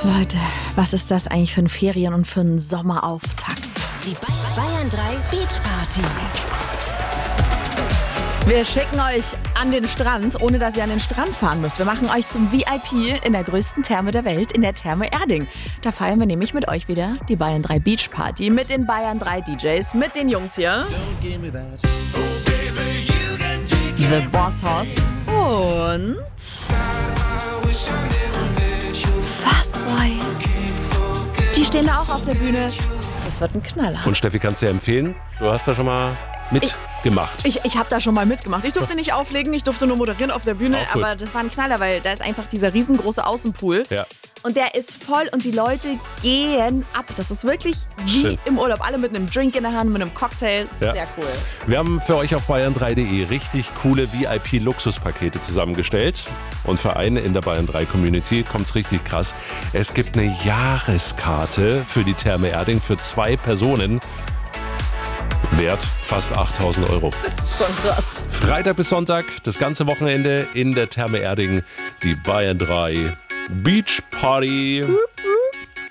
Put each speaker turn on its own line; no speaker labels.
Leute, was ist das eigentlich für ein Ferien- und für ein Sommerauftakt?
Die Bayern 3 Beach Party.
Wir schicken euch an den Strand, ohne dass ihr an den Strand fahren müsst. Wir machen euch zum VIP in der größten Therme der Welt, in der Therme Erding. Da feiern wir nämlich mit euch wieder die Bayern 3 Beach Party mit den Bayern 3 DJs, mit den Jungs hier. The Boss Hoss und Fastboy. Die stehen da auch auf der Bühne. Das wird ein Knaller.
Und Steffi, kannst du dir empfehlen? Du hast da schon mal mitgemacht.
Ich habe da schon mal mitgemacht. Ich durfte nicht auflegen, ich durfte nur moderieren auf der Bühne, aber das war ein Knaller, weil da ist einfach dieser riesengroße Außenpool.
Ja.
Und der ist voll und die Leute gehen ab. Das ist wirklich wie
Schön.
im Urlaub. Alle mit einem Drink in der Hand, mit einem Cocktail. Das ist
Ja.
sehr cool.
Wir haben für euch auf bayern3.de richtig coole VIP-Luxuspakete zusammengestellt. Und für einen in der Bayern 3 Community kommt's richtig krass. Es gibt eine Jahreskarte für die Therme Erding für 2 Personen. Wert fast 8.000 €.
Das ist schon krass.
Freitag bis Sonntag, das ganze Wochenende in der Therme Erding, die Bayern 3 Beach Party.